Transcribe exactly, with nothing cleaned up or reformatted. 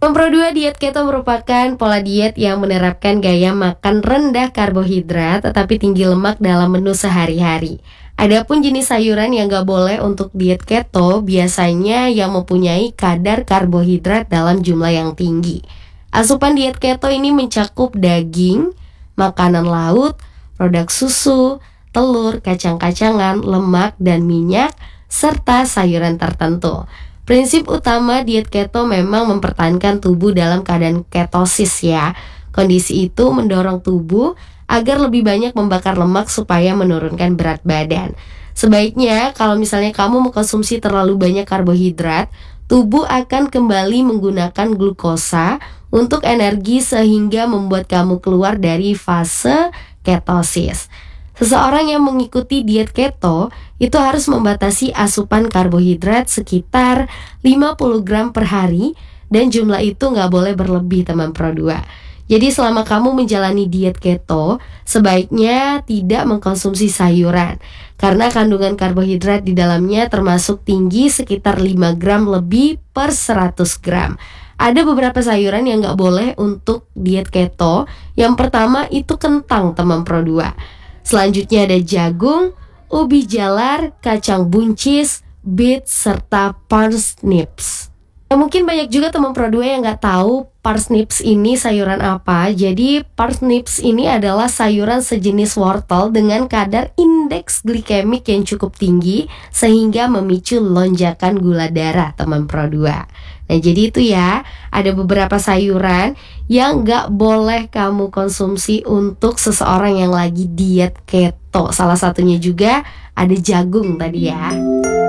Nomor dua, diet keto merupakan pola diet yang menerapkan gaya makan rendah karbohidrat tetapi tinggi lemak dalam menu sehari-hari. Adapun jenis sayuran yang gak boleh untuk diet keto biasanya yang mempunyai kadar karbohidrat dalam jumlah yang tinggi. Asupan diet keto ini mencakup daging, makanan laut, produk susu, telur, kacang-kacangan, lemak, dan minyak, serta sayuran tertentu. Prinsip utama diet keto memang mempertahankan tubuh dalam keadaan ketosis ya. Kondisi itu mendorong tubuh agar lebih banyak membakar lemak supaya menurunkan berat badan. Sebaiknya kalau misalnya kamu mengkonsumsi terlalu banyak karbohidrat, tubuh akan kembali menggunakan glukosa untuk energi sehingga membuat kamu keluar dari fase ketosis. Seseorang yang mengikuti diet keto itu harus membatasi asupan karbohidrat sekitar lima puluh gram per hari dan jumlah itu nggak boleh berlebih teman Pro dua. Jadi selama kamu menjalani diet keto, sebaiknya tidak mengkonsumsi sayuran karena kandungan karbohidrat di dalamnya termasuk tinggi sekitar lima gram lebih per seratus gram. Ada beberapa sayuran yang nggak boleh untuk diet keto. Yang pertama itu kentang teman Pro dua. Selanjutnya ada jagung, ubi jalar, kacang buncis, beet, serta parsnips. Nah, mungkin banyak juga teman Pro dua yang nggak tahu parsnips ini sayuran apa. Jadi parsnips ini adalah sayuran sejenis wortel dengan kadar indeks glikemik yang cukup tinggi sehingga memicu lonjakan gula darah teman Pro dua. Nah jadi itu ya, ada beberapa sayuran yang gak boleh kamu konsumsi untuk seseorang yang lagi diet keto. Salah satunya juga ada jagung tadi ya.